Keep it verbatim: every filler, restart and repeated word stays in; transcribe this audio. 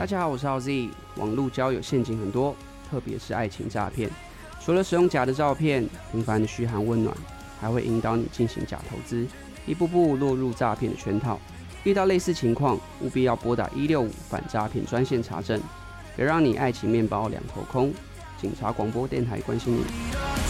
大家好，我是浩 Z。网络交友陷阱很多，特别是爱情诈骗。除了使用假的照片、频繁的嘘寒问暖，还会引导你进行假投资，一步步落入诈骗的圈套。遇到类似情况，务必要拨打一六五反诈骗专线查证，别让你爱情面包两头空。警察广播电台关心你。